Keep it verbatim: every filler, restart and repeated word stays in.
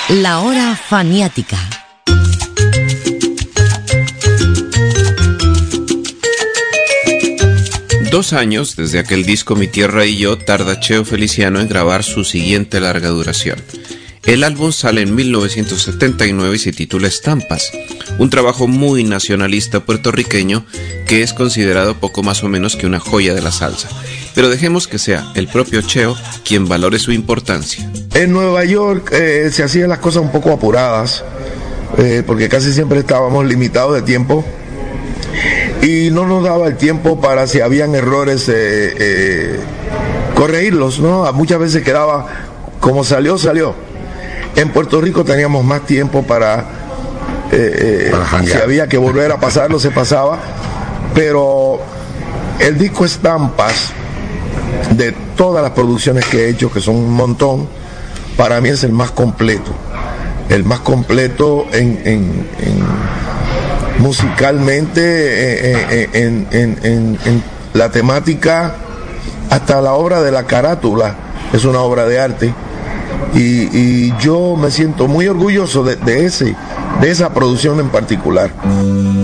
La hora faniática. Dos años desde aquel disco Mi Tierra y Yo tarda Cheo Feliciano en grabar su siguiente larga duración. El álbum sale en mil novecientos setenta y nueve y se titula Estampas, un trabajo muy nacionalista puertorriqueño que es considerado poco más o menos que una joya de la salsa. Pero dejemos que sea el propio Cheo quien valore su importancia. En Nueva York eh, se hacían las cosas un poco apuradas, eh, porque casi siempre estábamos limitados de tiempo y no nos daba el tiempo para, si habían errores, eh, eh, corregirlos, ¿no? Muchas veces quedaba como salió, salió. En Puerto Rico teníamos más tiempo para, eh, eh, si había que volver a pasarlo, se pasaba. Pero el disco Estampas, de todas las producciones que he hecho, que son un montón, para mí es el más completo. El más completo en, en, en musicalmente, eh, en, en, en, en la temática, hasta la obra de la carátula es una obra de arte. Y, y yo me siento muy orgulloso de, de ese, de esa producción en particular.